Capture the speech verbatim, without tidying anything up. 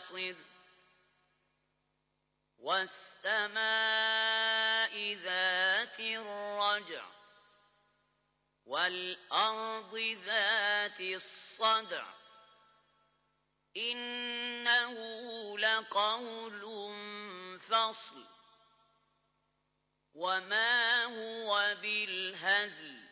والأبصر والسماء ذات الرجع والأرض ذات الصدع إنه لقول فصل وما هو بالهزل